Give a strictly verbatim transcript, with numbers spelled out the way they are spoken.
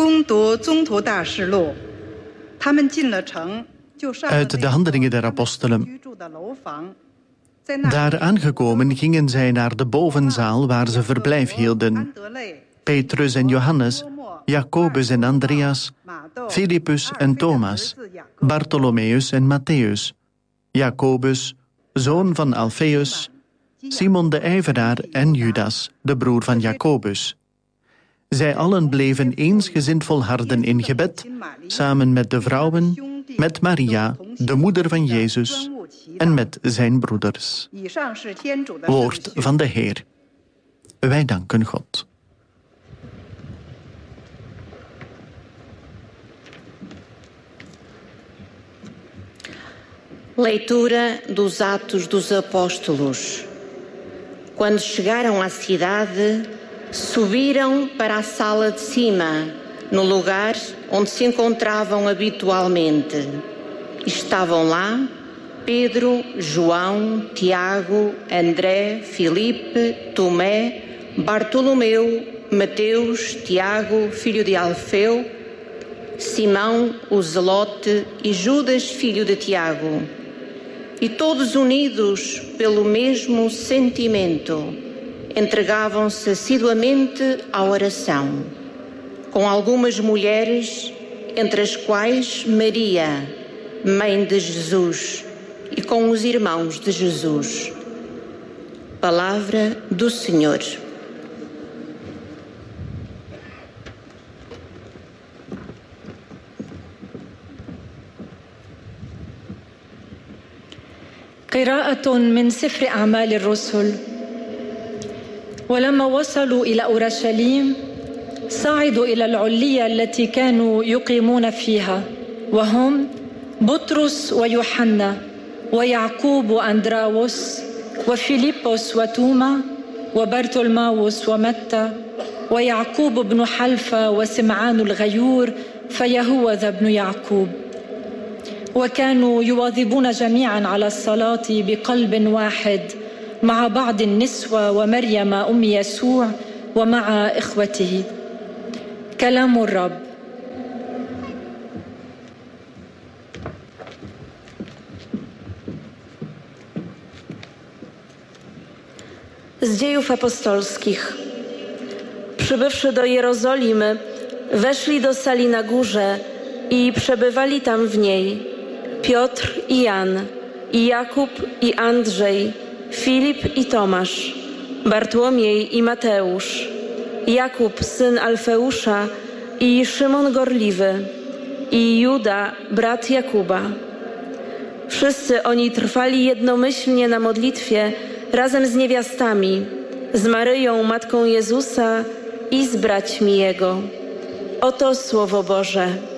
Uit de Handelingen der Apostelen. Daar aangekomen gingen zij naar de bovenzaal waar ze verblijf hielden. Petrus en Johannes, Jacobus en Andreas, Filippus en Thomas, Bartholomeus en Matthäus, Jacobus, zoon van Alfeus, Simon de ijveraar en Judas, de broer van Jacobus. Zij allen bleven eensgezind volharden in gebed, samen met de vrouwen, met Maria, de moeder van Jezus, en met zijn broeders. Woord van de Heer. Wij danken God. Leitura dos Atos dos Apóstolos. Quando chegaram à cidade, subiram para a sala de cima, no lugar onde se encontravam habitualmente. Estavam lá Pedro, João, Tiago, André, Filipe, Tomé, Bartolomeu, Mateus, Tiago, filho de Alfeu, Simão, o Zelote e Judas, filho de Tiago. E todos unidos pelo mesmo sentimento, entregavam-se assiduamente à oração, com algumas mulheres, entre as quais Maria, mãe de Jesus, e com os irmãos de Jesus. Palavra do Senhor. قراءة من سفر أعمال الرسل. ولما وصلوا إلى أورشليم صعدوا إلى العلية التي كانوا يقيمون فيها، وهم بطرس ويوحنا ويعقوب وأندراوس وفيليبوس وتوما وبرتولماوس ومتى ويعقوب بن حلفة وسمعان الغيور فيهوذا بن يعقوب. وكانوا يواظبون جميعا على الصلاة بقلب واحد مع بعض النسوة ومريم أم يسوع ومع إخوته. كلام الرب. Z Dziejów Apostolskich. Przybywszy do Jerozolimy, weszli do sali na górze i przebywali tam w niej Piotr i Jan, i Jakub i Andrzej, Filip i Tomasz, Bartłomiej i Mateusz, Jakub syn Alfeusza i Szymon Gorliwy, i Juda, brat Jakuba. Wszyscy oni trwali jednomyślnie na modlitwie razem z niewiastami, z Maryją, matką Jezusa i z braćmi Jego. Oto Słowo Boże.